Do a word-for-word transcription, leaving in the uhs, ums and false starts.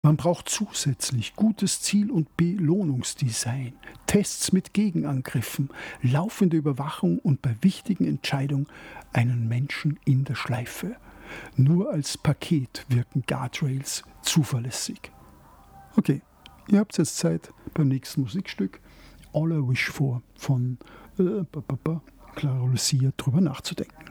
Man braucht zusätzlich gutes Ziel- und Belohnungsdesign, Tests mit Gegenangriffen, laufende Überwachung und bei wichtigen Entscheidungen einen Menschen in der Schleife. Nur als Paket wirken Guardrails zuverlässig. Okay, ihr habt jetzt Zeit beim nächsten Musikstück All I Wish For von äh, Clara Lucia drüber nachzudenken.